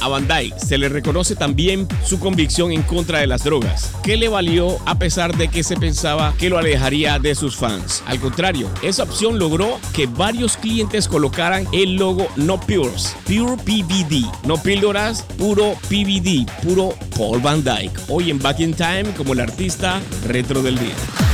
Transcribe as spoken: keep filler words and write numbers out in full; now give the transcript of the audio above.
A Van Dyke se le reconoce también su convicción en contra de las drogas, que le valió a pesar de que se pensaba que lo alejaría de sus fans. Al contrario, esa opción logró que varios clientes colocaran el logo No Pills, Pure P V D, no píldoras, puro P V D, puro Paul Van Dyke. Hoy en Back in Time como el artista retro del día.